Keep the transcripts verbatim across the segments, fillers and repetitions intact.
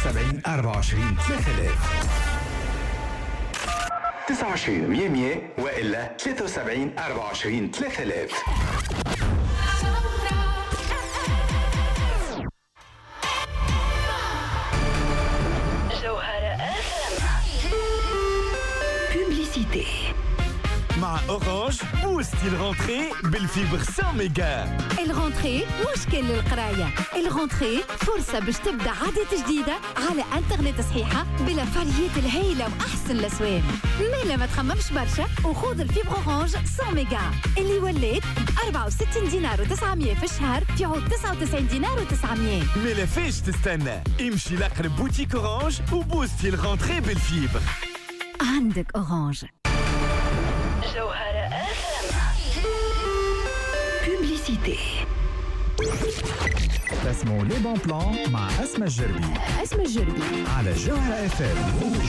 وسبعين أربعة وعشرين ثلاثة آلاف. تسعة وعشرين مية مية وإلا ثلاثة وسبعين أربعة وعشرين ثلاثة آلاف. Publicité. مع أورانج بوستي الغونتري بالفيبر مية ميجا. الغونتري مشكل للقراية. الغونتري فرصة باش تبدأ عادة جديدة على انترنت صحيحة بلا فاريات الهيلة وأحسن الأسواق. مالا ما تخممش برشا وخوض الفيبر أورانج مية ميجا اللي ولات ب أربعة وستين دينار وتسعمية في الشهر في عود تسعة وتسعين دينار وتسعمية. مالا فيش تستنى، امشي لأقرب بوتيك أورانج وبوستي الغونتري بالفيبر. عندك أورانج. جوهرة Publicité. اسمه لي بون بلان مع أسماء الجربي. أسماء الجربي على جوهرة اف ام.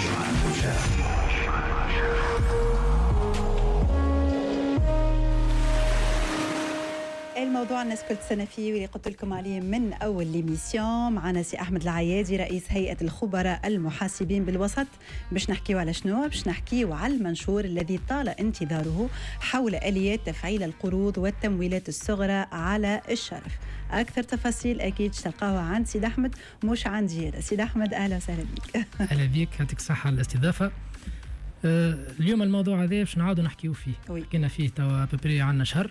الموضوع الناس كل سنة فيه واللي قلت لكم عليه من أول ليميسيون. معنا سي أحمد العيادي رئيس هيئة الخبراء المحاسبين بالوسط باش نحكيو على شنو؟ باش نحكيو على المنشور الذي طال انتظاره حول آليات تفعيل القروض والتمويلات الصغرى على الشرف. أكثر تفاصيل أكيد تلقاوها عند سيد أحمد مش عندي هذا. سيد أحمد أهلا وسهلا بك. أهلا بك، يعطيك الصحة على الاستضافة. أه اليوم الموضوع هذا باش نعاودوا نحكيو فيه. حكينا فيه توا ببري عنا شهر.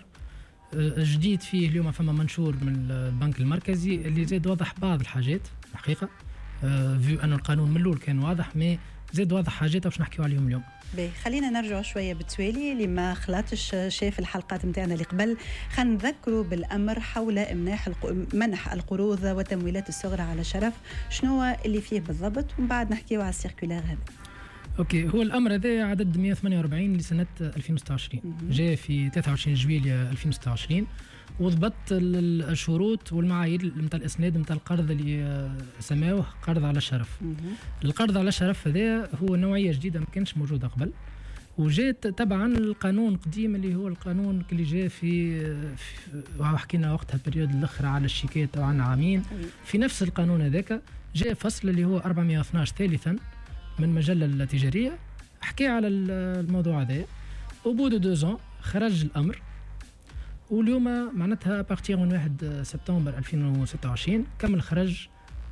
جديد فيه اليوم فما منشور من البنك المركزي اللي زاد واضح بعض الحاجات الحقيقة. أه فيو أنه القانون من الأول كان واضح، ما زاد واضح حاجات باش نحكيو عليهم اليوم. باهي خلينا نرجع شويه بالتوالي اللي ما خلاتش شاف الحلقات نتاعنا اللي قبل. خلينا نذكروا بالامر حول منح منح القروض والتمويلات الصغرى على شرف. شنو اللي فيه بالضبط ومن بعد نحكيو على السيركولار هذا. اوكي، هو الامر هذا عدد مية وثمانية وأربعين لسنه ألفين وستة وعشرين، جاء في ثلاثة وعشرين جويلية ألفين وستة وعشرين، وضبط الشروط والمعايير نتاع الاسناد نتاع القرض اللي سماوه قرض على الشرف. القرض على الشرف هذا هو نوعيه جديده ما كانش موجوده قبل، وجات تبعا القانون القديم اللي هو القانون اللي جاء في, في وحكينا وقتها بريود الاخرى على الشيكات تبعنا عامين. في نفس القانون هذاك جاء فصل اللي هو أربعمية واثني عشر ثالثا من مجله التجاريه حكي على الموضوع هذا، وبعد دوزون خرج الامر. واليوم معناتها بارتيغ من واحد سبتمبر ألفين وستة وعشرين كمل خرج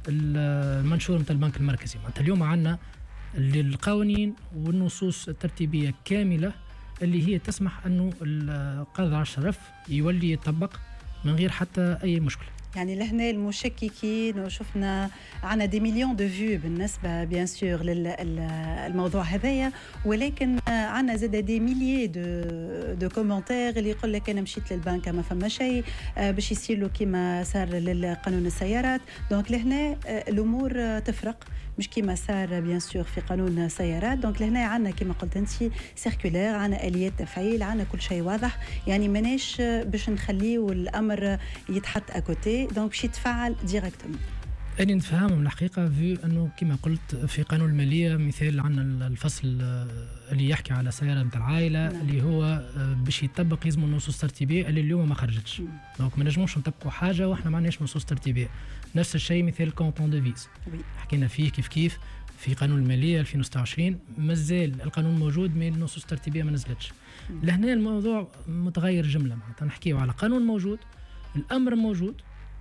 المنشور نتاع البنك المركزي. معناتها اليوم عندنا القوانين والنصوص الترتيبيه كامله اللي هي تسمح انه القرض على الشرف يولي يطبق من غير حتى اي مشكله. يعني لهنا المشككين وشفنا عنا دي مليون دو فيو بالنسبة بيان سور للموضوع هذايا، ولكن عنا زاد دي ميليي دو دو كومنتير اللي يقول لك أنا مشيت للبنك ما فما شيء باش يصير له كيما صار للقانون السيارات. دونك لهنا الأمور تفرق، مش كيما صار بيان سور في قانون السيارات. دونك لهنا عنا كيما قلت انت سيركولير، عنا آليات تفعيل، عنا كل شيء واضح. يعني ماناش باش نخليه الأمر يتحط أكوتي، دونك باش يتفعل ديريكتومون. أنا نتفهم من الحقيقة في أنه كما قلت في قانون المالية مثال عندنا الفصل اللي يحكي على سيارة نتاع العائلة. نعم. اللي هو باش يطبق يلزم النصوص الترتيبية اللي اليوم ما خرجتش. دونك ما نجموش نطبقوا حاجة وإحنا ما عندناش نصوص ترتيبية. نفس الشيء مثال كونتون دو فيز حكينا فيه كيف كيف في قانون المالية ألفين وستة وعشرين، مازال القانون موجود من النصوص الترتيبية ما نزلتش. لهنا الموضوع متغير جملة، معناتها نحكيه على قانون موجود، الأمر موجود،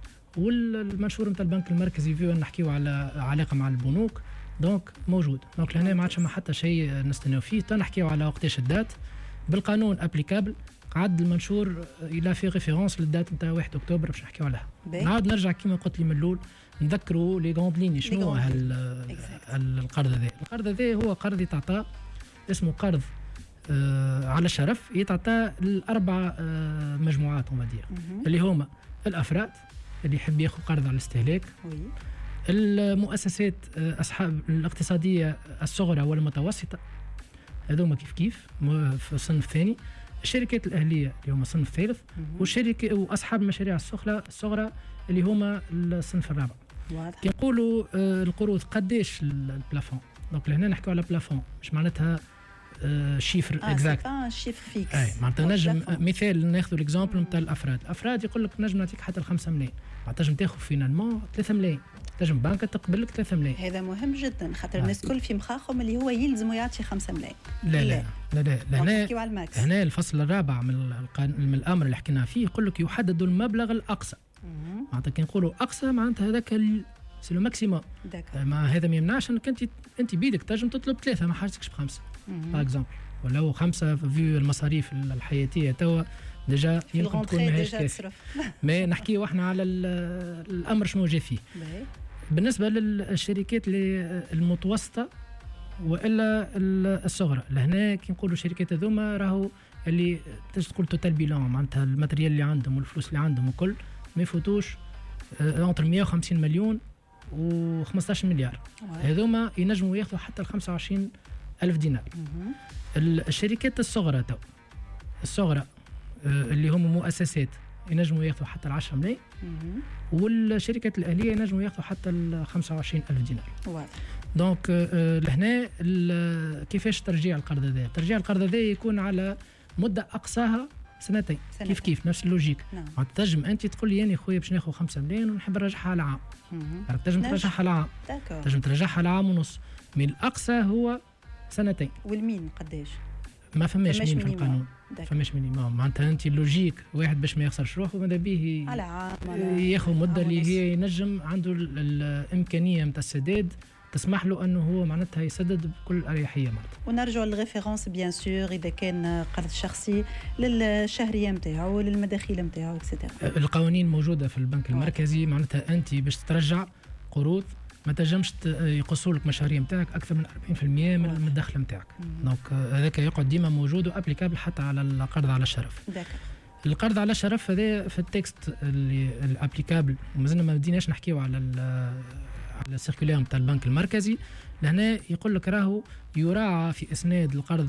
والمنشور نتاع البنك المركزي فيه نحكيو على علاقه مع البنوك دونك موجود. دونك لهنا ما عادش ما حتى شيء نستناو فيه. تنحكيو على وقتاش الدات بالقانون ابليكابل. قعد المنشور الى في ريفيرونس للدات نتاع واحد اكتوبر باش نحكيو عليها. نعاود نرجع كما قلت لي من الاول نذكروا لي غوند ليني شنو هو القرض هذا. القرض هذا هو قرض يتعطى اسمه قرض آه على الشرف، يتعطى الاربع آه مجموعات ومدير اللي هما الافراد اللي يحب ياخذ قرض على الاستهلاك، المؤسسات أصحاب الاقتصادية الصغرى والمتوسطة هذوما كيف كيف في الصنف الثاني، الشركات الأهلية اللي هما الصنف الثالث، والشركة وأصحاب المشاريع الصغرى الصغرى اللي هما الصنف الرابع. كي نقولوا القروض قديش البلافون، دونك لهنا نحكوا على بلافون مش معناتها شيفر اكزاكت. اه شيفر فيكس. اي معناتها نجم مثال ناخذ الاكزامبل نتاع الافراد. الافراد يقول لك نجم نعطيك حتى خمسة ملايين، معناتها تنجم تاخذ فينالمون ثلاثة ملايين. تنجم بنكه تقبل لك ثلاثة ملايين. هذا مهم جدا خاطر الناس كل في مخاخهم اللي هو يلزم يعطي خمسة ملايين. لا لا لا لا, لا. هنا هنا الفصل الرابع من من الامر اللي حكينا فيه يقول لك يحدد المبلغ الاقصى. معناتها كي نقولوا اقصى معناتها هذاك سي لو ماكسيموم. ما هذا ما يمنعش انك انت انت بيدك تنجم تطلب ثلاثه ما حاجتكش بخمسه باغ اكزومبل، ولو خمسه في المصاريف الحياتيه توا ديجا يمكن تكون ماهيش كافيه. ما نحكيو احنا على الامر شنو جا فيه. بالنسبه للشركات المتوسطه والا الصغرى لهنا كي نقولوا الشركات هذوما راهو اللي تجي تقول توتال بيلان معناتها الماتريال اللي عندهم والفلوس اللي عندهم وكل ما يفوتوش انتر مئة وخمسين مليون و خمسطاش مليار. هذوما ينجموا ياخذوا حتى ال خمسة وعشرين ألف دينار. الشركات الصغرى تو الصغرى اللي هم مؤسسات ينجموا ياخذوا حتى ال عشرة ملايين، والشركات الأهلية ينجموا ياخذوا حتى ال خمسة وعشرين ألف دينار. واضح. دونك لهنا كيفاش ترجيع القرض هذا؟ ترجيع القرض هذا يكون على مدة أقصاها سنتين. سنتين كيف كيف نفس اللوجيك. نعم. تنجم أنت تقول لي أنا خويا باش ناخذ خمسة ملايين ونحب نرجعها على عام. تنجم ترجعها على عام. تنجم ترجعها على عام ونص. من الأقصى هو سنتين. والمين قداش؟ ما فماش مين في القانون. فماش مينيموم معناتها انت اللوجيك واحد باش ما يخسرش روحه ماذا به على عام ياخذ مده اللي هي ينجم عنده الامكانيه نتاع السداد تسمح له انه هو معناتها يسدد بكل اريحيه معناتها. ونرجع للريفيرونس بيان سور اذا كان قرض شخصي للشهريه نتاعو للمداخيل نتاعو اكسترا. القوانين موجوده في البنك المركزي معناتها انت باش ترجع قروض ما تنجمش يقصوا لك المشاريع نتاعك اكثر من أربعين بالمئة من المدخل نتاعك. دونك هذاك يقعد ديما موجود وابليكابل حتى على القرض على الشرف. داك. القرض على الشرف هذا في التكست اللي الابليكابل ومازلنا ما بديناش نحكيو على على السيركولير نتاع البنك المركزي. لهنا يقول لك راهو يراعى في اسناد القرض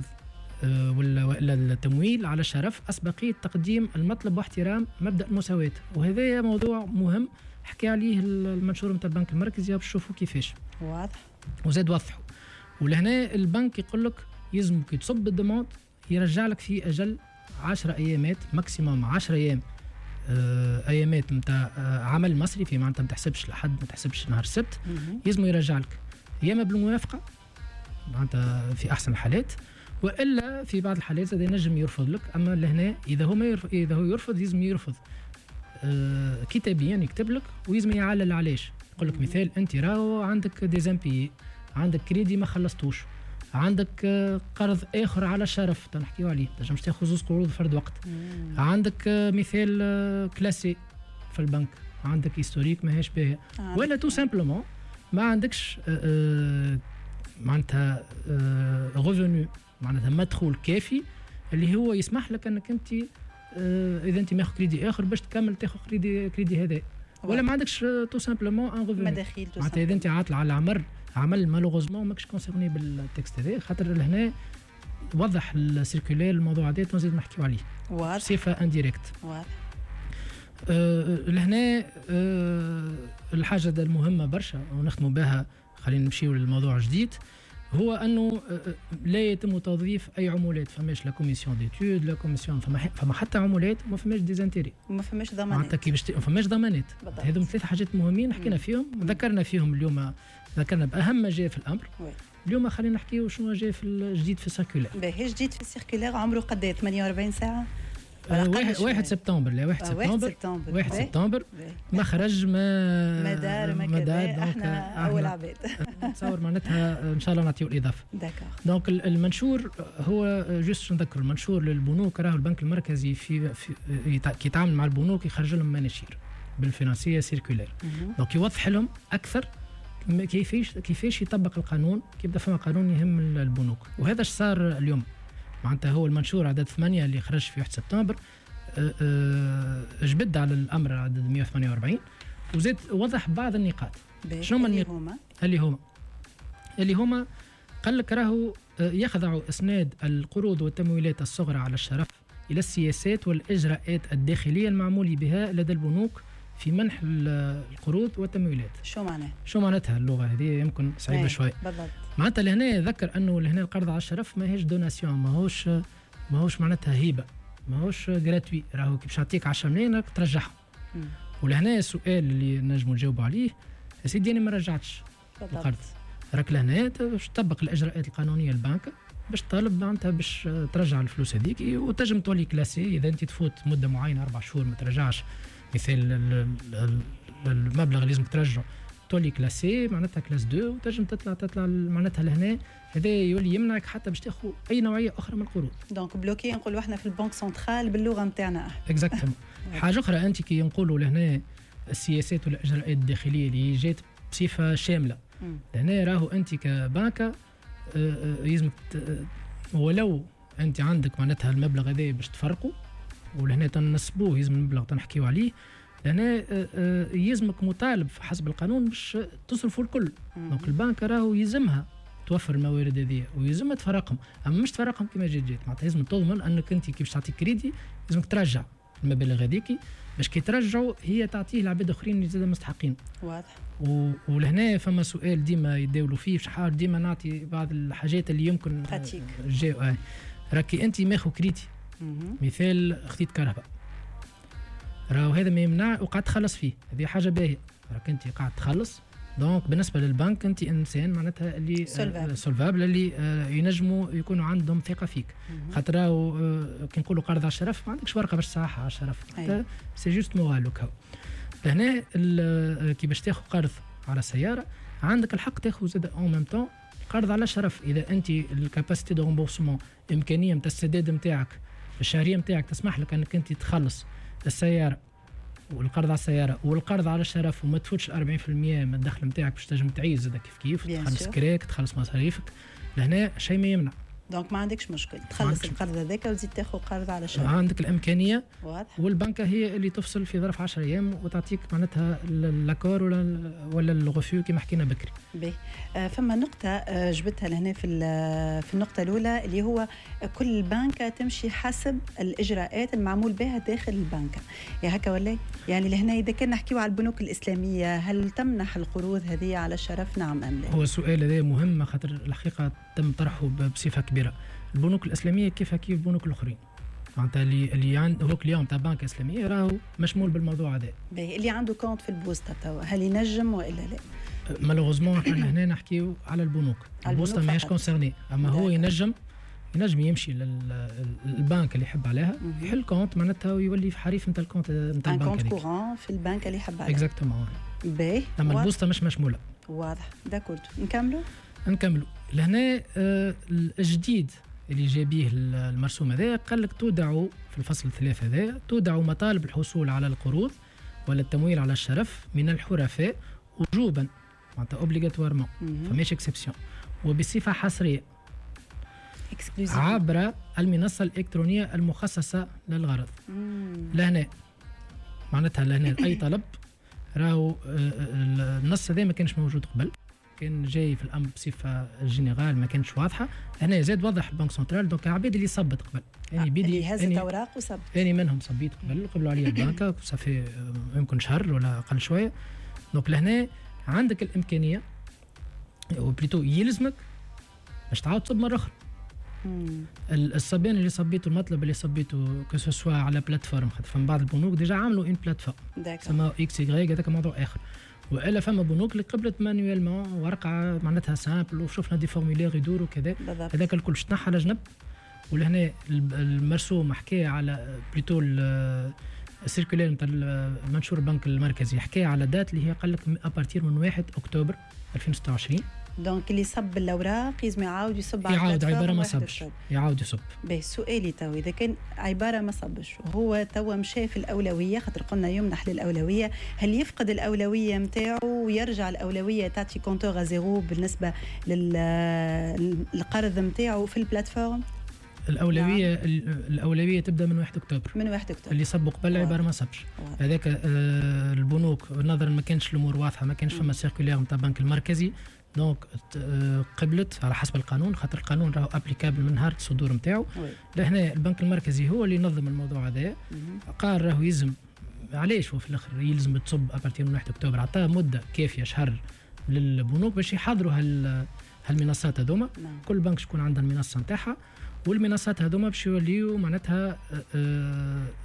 ولا ولا التمويل على الشرف اسبقيه تقديم المطلب واحترام مبدا المساواه، وهذا موضوع مهم حكي عليه المنشور نتاع البنك المركزي باش تشوفوا كيفاش. واضح. وزاد وضحوا. ولهنا البنك يقول لك يلزم كي تصب الدمونت يرجع لك في اجل عشرة ايامات ماكسيموم عشرة ايام آه ايامات نتاع آه عمل مصرفي معناتها ما تحسبش لحد ما تحسبش نهار السبت يلزم يرجع لك يا اما بالموافقه معناتها في احسن الحالات والا في بعض الحالات زاد ينجم يرفض لك. اما لهنا اذا هو ما يرفض اذا هو يرفض يلزم يرفض آه كتابيا يكتب لك ويلزم يعلل علاش. يقول لك مثال انت راهو عندك ديزامبي عندك كريدي ما خلصتوش عندك آه قرض اخر على الشرف تنحكيو عليه تنجمش تاخذ زوج قروض فرد وقت. مم. عندك آه مثال آه كلاسي في البنك عندك هيستوريك ماهيش باهيه آه. ولا تو سامبلومون ما عندكش آه آه معناتها آه ريفوني معناتها مدخول كافي اللي هو يسمح لك انك انت آه اذا انت ماخذ كريدي اخر باش تكمل تاخذ كريدي كريدي هذا ولا ما عندكش تو سامبلومون ان ريفوني مداخيل معناتها اذا انت عاطل على عمر عمل مالوغوزمون ماكش كونسيرني بالتكست هذا خاطر لهنا وضح السيركولير الموضوع هذا تنزيد نحكيو عليه بصفه انديريكت. واضح. أه لهنا أه الحاجه المهمه برشا ونختموا بها خلينا نمشيو للموضوع جديد هو انه لا يتم توظيف اي عمولات فماش لا كوميسيون ديتود لا كوميسيون فما, فما حتى عمولات وما فماش ديزانتيري وما فماش ضمانات معناتها كي باش ما فماش ضمانات. هذوم ثلاث حاجات مهمين حكينا فيهم ذكرنا فيهم اليوم ذكرنا باهم ما جاء في الامر. وي. اليوم خلينا نحكيو شنو جاء في الجديد في السيركولير. باهي جديد في السيركولير عمره قد ايه ثمانية وأربعين ساعه واحد واحد سبتمبر لا واحد سبتمبر واحد سبتمبر مخرج ما مدار ما كذا احنا اول عباد نتصور معناتها ان شاء الله نعطيو الاضافه. داكور. دونك المنشور هو جوست نذكر المنشور للبنوك راهو البنك المركزي في, في كي يتعامل مع البنوك يخرج لهم مناشير بالفينانسيه سيركولير. دونك يوضح لهم اكثر كيفاش كيفاش يطبق القانون كي يبدا فما قانون يهم البنوك وهذا اش صار اليوم معناتها هو المنشور عدد ثمانية اللي خرج في واحد سبتمبر أه أه جبد على الامر عدد مئة وثمانية وأربعين وزاد وضح بعض النقاط. شنو اللي هما اللي هما اللي هما قال لك راهو يخضع اسناد القروض والتمويلات الصغرى على الشرف الى السياسات والاجراءات الداخليه المعمول بها لدى البنوك في منح القروض والتمويلات. شو معناه؟ شو معناتها اللغه هذه يمكن صعيبه شوي. بالضبط. معناتها لهنا يذكر انه لهنا القرض على الشرف ماهيش دوناسيون ماهوش ماهوش معناتها هبه ماهوش غراتوي راهو كي باش نعطيك عشرة ملايين راك ترجعهم. ولهنا السؤال اللي نجموا نجاوبوا عليه سيدي انا ما رجعتش القرض، راك لهنا باش تطبق الاجراءات القانونيه للبنك باش تطالب معناتها باش ترجع الفلوس هذيك، وتنجم تولي كلاسي اذا انت تفوت مده معينه اربع شهور ما ترجعش مثال المبلغ اللي لازمك ترجعه تولي كلاسي معناتها كلاس اثنين، وتنجم تطلع تطلع معناتها لهنا. هذا يولي يمنعك حتى باش تاخذ اي نوعيه اخرى من القروض. دونك بلوكي نقولوا احنا في البنك سنترال باللغه نتاعنا. اكزاكتومون. حاجه اخرى انت كي نقولوا لهنا السياسات والاجراءات الداخليه اللي جات بصفه شامله، لهنا راهو انت كبنكه يلزمك ولو انت عندك معناتها المبلغ هذا باش تفرقوا ولهنا تنسبوه، يلزم المبلغ تنحكيو عليه، لهنا يلزمك مطالب حسب القانون باش تصرفوا الكل. دونك البنك راهو يلزمها توفر الموارد هذه ويلزمها تفرقهم، اما مش تفرقهم كما جات جات، معناتها لازم تضمن انك انت كيفاش تعطي كريدي لازمك ترجع المبالغ هذيك، باش كي ترجعوا هي تعطيه لعباد اخرين اللي زاد مستحقين. واضح. و... ولهنا فما سؤال ديما يداولوا فيه، شحال ديما نعطي بعض الحاجات اللي يمكن جاو آه. راكي انت ماخو كريدي مثال خديت كهرباء، راهو هذا ما يمنع وقعد تخلص فيه، هذه حاجه باهيه، راك انت قاعد تخلص. دونك بالنسبه للبنك انت انسان معناتها اللي سولفابل اللي آه ينجموا يكونوا عندهم ثقه فيك، خاطر راهو آه كي نقولوا قرض على الشرف ما عندكش ورقه باش تصحح على الشرف، سي جوست موالوك. هو لهنا كي باش تاخذ قرض على سياره عندك الحق تاخذ زاد اون ميم طون قرض على الشرف، اذا انت الكاباسيتي دو رومبورسمون امكانيه نتاع السداد نتاعك الشهريه نتاعك تسمح لك انك انت تخلص السياره والقرض على السياره والقرض على الشرف وما تفوتش أربعين بالمئة من الدخل نتاعك باش تنجم تعيش زاد كيف كيف تخلص كراك تخلص مصاريفك، لهنا شيء ما يمنع. دونك ما عندكش مشكل تخلص القرض هذاك وتزيد تاخذ قرض على الشهر، عندك الامكانيه. واضح. والبنكه هي اللي تفصل في ظرف عشرة ايام وتعطيك معناتها لاكور ولا ولا الغفو كما حكينا بكري. باهي. آه فما نقطه آه جبتها لهنا في في النقطه الاولى اللي هو كل بنكه تمشي حسب الاجراءات المعمول بها داخل البنكه، يا هكا ولا يعني لهنا اذا كنا نحكيو على البنوك الاسلاميه هل تمنح القروض هذه على الشرف نعم ام لا؟ هو السؤال هذا مهم خاطر الحقيقه تم طرحه بصفه كبيره. البنوك الاسلاميه كيف كيف البنوك الاخرين، معناتها اللي اللي عنده هو اليوم تاع بنك اسلاميه راهو مشمول بالموضوع هذا. باهي. اللي عنده كونت في البوسطه توا هل ينجم والا لا؟ مالوغوزمون احنا هنا نحكيو على البنوك، البوسطه ماهيش كونسيرني، اما هو ينجم ينجم يمشي للبنك اللي يحب عليها يحل كونت معناتها ويولي في حريف نتاع الكونت نتاع البنك هذيك. كونت كورون في البنك اللي يحب عليها. اكزاكتومون. باهي. اما البوسطه مش مشموله. واضح. داكورد. نكملوا؟ نكملوا. لهنا آه الجديد اللي جاء به المرسوم هذا قال لك تودع في الفصل الثلاث هذا تودع مطالب الحصول على القروض ولا التمويل على الشرف من الحرفاء وجوبا معناتها اوبليغاتوارمون فماش اكسبسيون وبصفه حصريه عبر المنصه الالكترونيه المخصصه للغرض. لهنا معناتها لهنا اي طلب راهو النص هذا ما كانش موجود قبل، كان جاي في الامر بصفه جينيرال ما كانش واضحه، هنا زاد وضح البنك سنترال. دونك العباد اللي صبت قبل يعني بيدي اللي هزت اوراق وصبت، يعني منهم صبيت قبل قبلوا عليا البنكه صافي يمكن شهر ولا اقل شويه. دونك لهنا عندك الامكانيه وبليتو يلزمك باش تعاود تصب مره اخرى. الصبيان اللي صبيتوا المطلب اللي صبيتوا كو سوا على بلاتفورم، خاطر فما بعض البنوك ديجا عملوا ان بلاتفورم سماو اكس واي هذاك موضوع اخر، والا فما بنوك اللي قبلت مانويلمون ورقه معناتها سامبل وشفنا دي فورمولير يدوروا كذا، هذاك الكل شطح على جنب. ولهنا المرسوم حكى على بليتو السيركولير نتاع المنشور البنك المركزي حكى على دات اللي هي قال لك ابارتير من واحد اكتوبر ألفين وستة وعشرين. دونك اللي صب الاوراق لازم يعاود يصب على يعاود عباره ما صبش يعاود يصب. باهي. سؤالي تو اذا كان عباره ما صبش وهو تو مشى في الاولويه، خاطر قلنا يمنح للاولويه، هل يفقد الاولويه نتاعو ويرجع الاولويه تعطي كونتور زيرو بالنسبه للقرض نتاعو في البلاتفورم؟ الاولويه نعم. الاولويه تبدا من واحد اكتوبر من واحد اكتوبر اللي صبوا قبل عباره ما صبش هذاك. آه البنوك نظرا ما كانش الامور واضحه، ما كانش فما سيركولير نتاع البنك المركزي، دونك قبلت على حسب القانون، خاطر القانون راهو ابليكابل من نهار الصدور نتاعو. لهنا البنك المركزي هو اللي ينظم الموضوع هذا، قال راهو يلزم علاش هو في الاخر يلزم تصب ابارتير من واحد اكتوبر، عطاه مده كافيه شهر للبنوك باش يحضروا هال هالمنصات هذوما. كل بنك شكون عندها المنصه نتاعها، والمنصات هذوما باش يوليو معناتها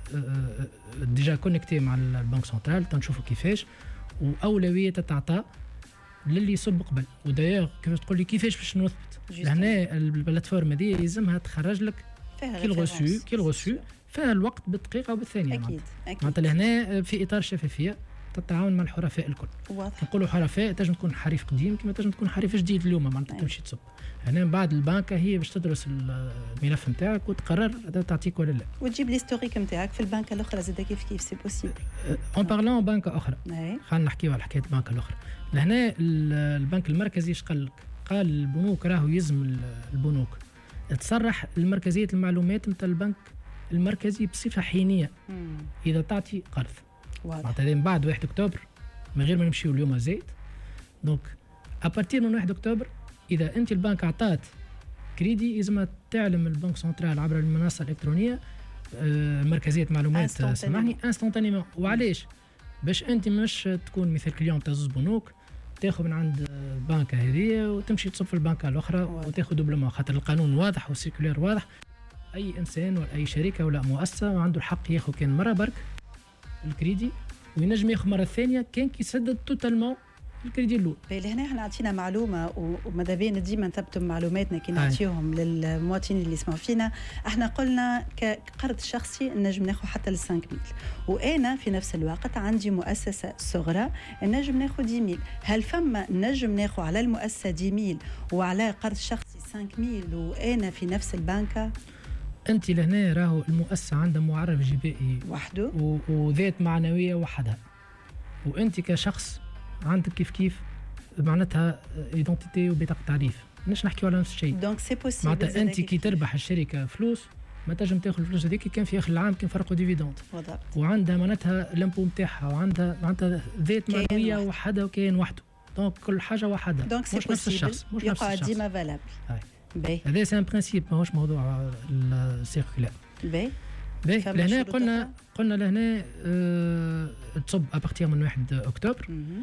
ديجا كونيكتي مع البنك سنترال تنشوفوا كيفاش، واولويه تتعطى للي يصب قبل. ودايوغ كيف تقول لي كيفاش باش نثبت؟ لهنا البلاتفورم هذه يلزمها تخرج لك كي الغوسو كي الغوسو فيها الوقت بالدقيقه وبالثانيه. اكيد اكيد معناتها لهنا في اطار الشفافيه تتعاون مع الحرفاء الكل. واضح. نقولوا حرفاء تنجم تكون حريف قديم كما تنجم تكون حريف جديد اليوم معناتها تمشي تصب. هنا من بعد البنكه هي باش تدرس الملف نتاعك وتقرر تعطيك ولا لا. وتجيب ليستوريك نتاعك في البنكه الاخرى زاد كيف كيف سي بوسيبل. اون بارلون بنكه اخرى خلينا نحكيو على حكايه البنكه الاخرى. لهنا البنك المركزي ايش قال لك؟ قال البنوك راهو يلزم البنوك تصرح المركزيه المعلومات نتاع البنك المركزي بصفه حينيه مم. اذا تعطي قرض. معناتها من بعد واحد اكتوبر من غير ما نمشيو اليوم زايد. دونك ابارتير من واحد اكتوبر اذا انت البنك عطات كريدي لازم تعلم البنك سنترال عبر المنصه الالكترونيه آه مركزيه معلومات سامحني انستانتانيمون. وعلاش؟ باش انت مش تكون مثل كليون تاع زوز بنوك تاخذ من عند البنكه هذه وتمشي تصب في البنكه الاخرى وتاخذ دوبلومون. خاطر القانون واضح والسيركولير واضح. اي انسان ولا اي شركه ولا مؤسسه عنده الحق ياخذ كان مره برك الكريدي وينجم ياخذ مره ثانيه كان كيسدد توتالمون الكريدي الاول. لهنا احنا عطينا معلومه وماذا بينا ديما نثبتوا معلوماتنا كي نعطيوهم للمواطنين اللي يسمعوا فينا. احنا قلنا كقرض شخصي نجم ناخذ حتى ل خمسة ميل وانا في نفس الوقت عندي مؤسسه صغرى نجم ناخذ عشرة ميل. هل فما نجم ناخذ على المؤسسه عشرة ميل وعلى قرض شخصي خمسة ميل وانا في نفس البنكه؟ انت لهنا راهو المؤسسه عندها معرف جبائي وحده وذات معنويه وحدها وانت كشخص عندك كيف كيف معناتها ايدنتيتي وبطاقه تعريف. مش نحكيو على نفس الشيء. دونك سي بوسيبل. معناتها انت كي تربح الشركه فلوس ما تنجم تاخذ الفلوس هذيك كان في اخر العام كان فرقوا ديفيدونت. بالضبط. وعندها معناتها لامبو نتاعها وعندها معناتها ذات معنويه وحدها وكيان وحده. دونك كل حاجه وحدها. دونك سي مش نفس الشخص مش نفس الشخص. ديما فالابل. باهي. هذا سي ان برينسيپ ماهوش موضوع السيركولير. باهي. باهي. لهنا قلنا قلنا لهنا أه تصب ابارتير من واحد اكتوبر.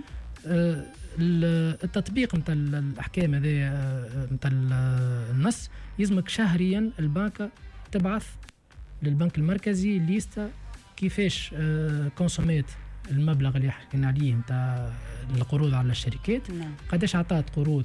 أه التطبيق نتاع الاحكام هذه نتاع النص يلزمك شهريا البنكه تبعث للبنك المركزي ليستا كيفاش أه كونسوميت المبلغ اللي حكينا عليه نتاع القروض على الشركات. نعم. قداش عطات قروض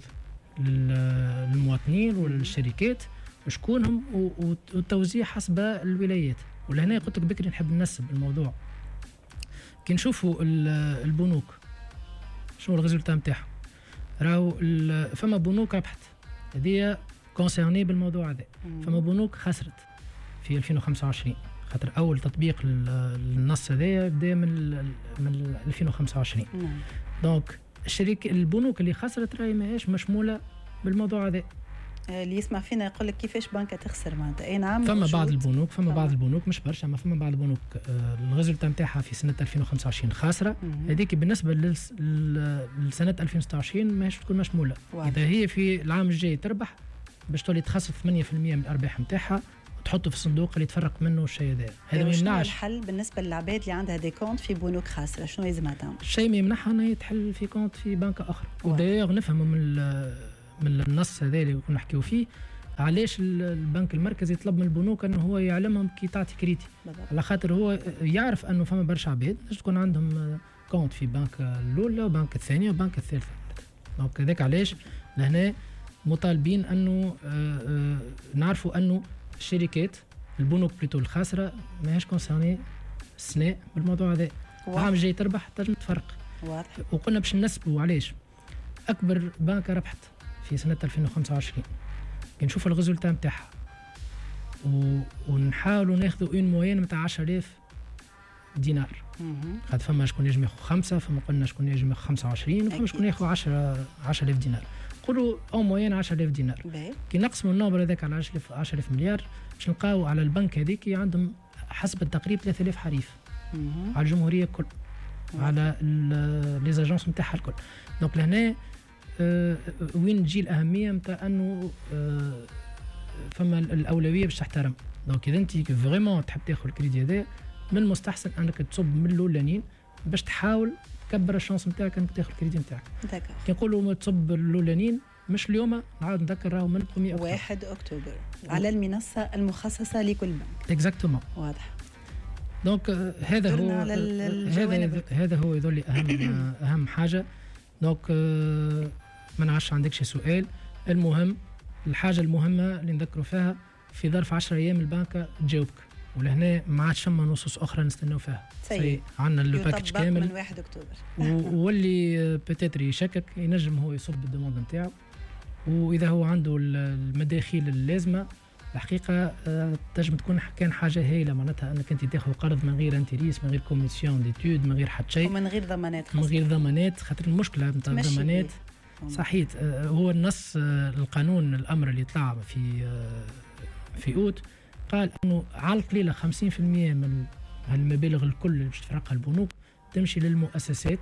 للمواطنين والشركات وشكونهم والتوزيع حسب الولايات. ولهنا قلت لك بكري نحب ننسب الموضوع كي نشوفوا البنوك شنو الريزولتا نتاعها. راهو فما بنوك ربحت هذه كونسيرني بالموضوع هذا. فما بنوك خسرت في ألفين وخمسة وعشرين خاطر اول تطبيق للنص هذا بدا من من ألفين وخمسة وعشرين. دونك الشركه البنوك اللي خسرت راهي ماهيش مشموله بالموضوع هذا. اللي يسمع فينا يقول لك كيفاش بنكه تخسر معناتها اي نعم. فما بعض البنوك فما بعض البنوك مش برشا ما فما بعض البنوك آه الريزولتا نتاعها في سنه ألفين وخمسة وعشرين خاسره. هذيك بالنسبه لسنه ألفين وستة وعشرين ماهيش تكون مشموله. اذا هي في العام الجاي تربح باش تولي تخسر ثمانية بالمئة من الارباح نتاعها وتحطه في الصندوق اللي يتفرق منه الشيء هذا. هذا ما يمنعش. الحل بالنسبه للعباد اللي عندها دي كونت في بنوك خاسره شنو لازم تعمل؟ الشيء ما يمنعها انها يتحل في كونت في بنكه اخرى. ودايوغ نفهموا من من النص هذا اللي كنا نحكيو فيه علاش البنك المركزي يطلب من البنوك انه هو يعلمهم كي تعطي كريدي. على خاطر هو يعرف انه فما برشا عباد باش تكون عندهم كونت في بنك الاولى وبنك الثانيه وبنك الثالثه. دونك هذاك علاش لهنا مطالبين انه نعرفوا انه الشركات البنوك بليتو الخاسره ماهيش كونسيرني السنه بالموضوع هذا. العام الجاي تربح تنجم تفرق. واضح. وقلنا باش ننسبوا علاش اكبر بنكه ربحت في سنه ألفين وخمسة وعشرين كي نشوف الريزولتا نتاعها ونحاولوا ناخذوا اون موين نتاع عشرة آلاف دينار. خاطر فما شكون يجم ياخذ خمسه فما قلنا شكون يجم ياخذ خمسة وعشرين وفما شكون ياخذ عشرة آلاف دينار. نقولوا او موين عشرة آلاف دينار. كي نقسموا النوبر هذاك على عشرة آلاف مليار باش نلقاو على البنك هذيك عندهم حسب التقريب ثلاثة آلاف حريف على الجمهوريه الكل على لي زاجونس نتاعها الكل. دونك لهنا أه وين تجي الاهميه نتاع انه أه فما الاولويه باش تحترم. دونك اذا انت فريمون تحب تاخذ الكريدي هذا من المستحسن انك تصب من الاولانيين باش تحاول تكبر الشانس نتاعك انك تاخذ الكريدي نتاعك. كي نقولوا تصب الاولانيين مش اليوم نعاود نذكر راهو من أكتوبر. واحد أكتوبر على المنصه المخصصه لكل بنك. اكزاكتومون. واضح. دونك هذا هو هذا هذا هو يظل اهم اهم حاجه دونك آه ما نعرفش عندك شي سؤال. المهم الحاجه المهمه اللي نذكروا فيها في ظرف عشرة ايام البنكه تجاوبك، ولهنا ما عادش فما نصوص اخرى نستناو فيها. سي عندنا لو باكج كامل من واحد اكتوبر واللي بيتيتر يشكك ينجم هو يصب بالدوموند نتاعو، واذا هو عنده المداخيل اللازمه الحقيقه تنجم تكون كان حاجه هايله معناتها انك انت تاخذ قرض من غير انتريس، من غير كوميسيون ديتود، من غير حتى شيء، ومن غير ضمانات، من غير ضمانات. خاطر المشكله نتاع الضمانات صحيح هو النص القانون الامر اللي طلع في في اوت قال انه على القليله خمسين بالمئة من هالمبالغ الكل اللي باش تفرقها البنوك تمشي للمؤسسات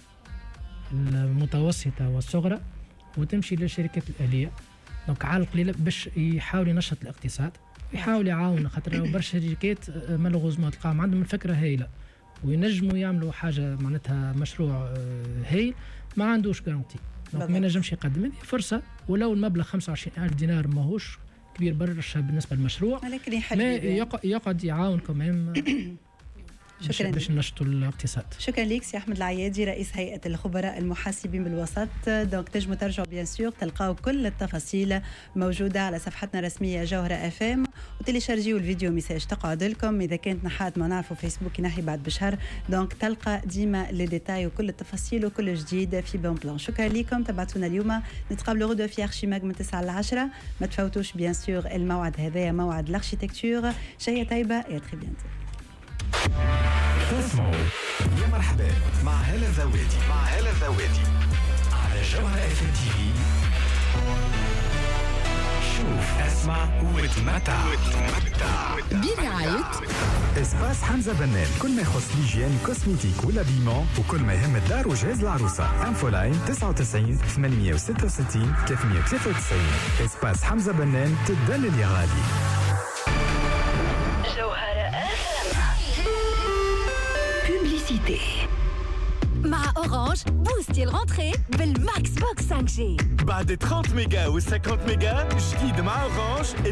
المتوسطه والصغرى وتمشي للشركات الآلية. دونك على القليله باش يحاول ينشط الاقتصاد، يحاول يعاون، خاطر برشا شركات مالوغوزمون تلقاهم عندهم الفكره هايله وينجموا يعملوا حاجه معناتها مشروع هايل ما عندوش جارانتي، دونك ما ينجمش يقدم. هذه فرصه، ولو المبلغ خمسة وعشرين ألف دينار ماهوش كبير برشا بالنسبه للمشروع، ولكن يحل ما يقعد يعاون كمان شكرا باش ننشطوا الاقتصاد. شكرا لك سي احمد العيادي رئيس هيئه الخبراء المحاسبين بالوسط. دونك تنجموا ترجعوا بيان سور تلقاو كل التفاصيل موجوده على صفحتنا الرسميه جوهره اف ام، وتليشارجيو الفيديو ميساج تقعد لكم. اذا كانت نحات ما نعرفوا فيسبوك ينحي بعد بشهر، دونك تلقى ديما لي ديتاي وكل التفاصيل وكل جديد في بون بلان. شكرا لكم تبعتونا اليوم، نتقابلوا غدوه في ارشيماغ من تسعة ل عشرة. ما تفوتوش بيان سور الموعد هذايا موعد الاركيتكتور. شيء طيبه يا تري بيانتو. اسمعوا يا مرحبا مع هلا الذواتي مع هلا الذواتي على جوهرة اف ام تي في. شوف اسمع وتمتع برعاية اسباس حمزة بنان، كل ما يخص ليجيان كوسميتيك والابيمون وكل ما يهم الدار وجهاز العروسة. انفولاين تسعة وتسعين ثمانمية وستة وستين ثلاثمية وثلاثة وتسعين. اسباس حمزة بنان تدلل يا غالي. مع أورانج بوستي الغونتري بالماكس بوكس خمسة جي. بعد ثلاثين ميجا و خمسين ميجا جديد مع أورانج.